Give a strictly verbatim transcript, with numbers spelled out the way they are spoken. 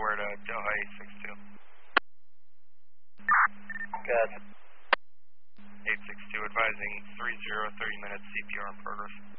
report uh, Delhi eight six two. Gotcha. eight six two advising three zero, thirty minutes C P R in progress.